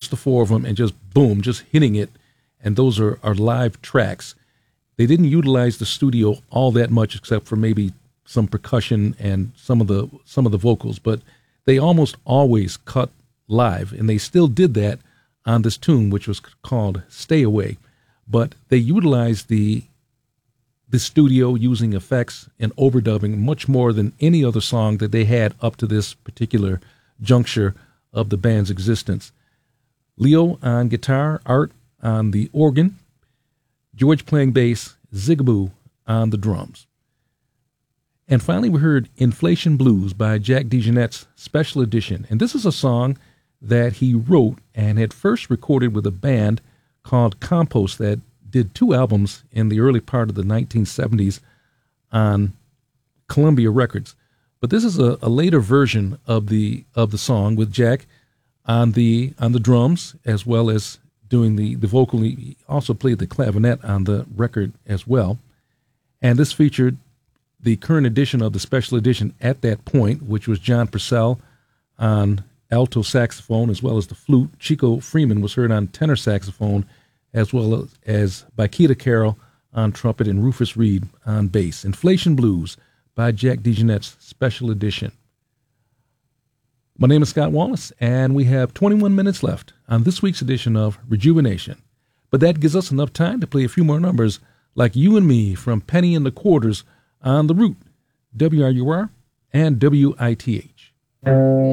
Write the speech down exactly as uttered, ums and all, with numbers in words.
just the four of them, and just boom, just hitting it. And those are, are live tracks. They didn't utilize the studio all that much, except for maybe some percussion and some of the some of the vocals, but they almost always cut live, and they still did that on this tune, which was called Stay Away. But they utilized the the studio using effects and overdubbing much more than any other song that they had up to this particular juncture of the band's existence. Leo on guitar, Art on the organ, George playing bass, Zigaboo on the drums. And finally, we heard Inflation Blues by Jack DeJohnette's Special Edition. And this is a song that he wrote and had first recorded with a band called Compost that did two albums in the early part of the nineteen seventies on Columbia Records. But this is a, a later version of the of the song with Jack on the on the drums, as well as doing the, the vocal. He also played the clavinet on the record as well. And this featured the current edition of the Special Edition at that point, which was John Purcell on alto saxophone as well as the flute. Chico Freeman was heard on tenor saxophone, as well as, as by Keita Carroll on trumpet and Rufus Reid on bass. Inflation Blues by Jack DeJohnette's Special Edition. My name is Scott Wallace, and we have twenty-one minutes left on this week's edition of Rejuvenation. But that gives us enough time to play a few more numbers like You and Me from Penny and the Quarters on The Root, W R U R and W I T H.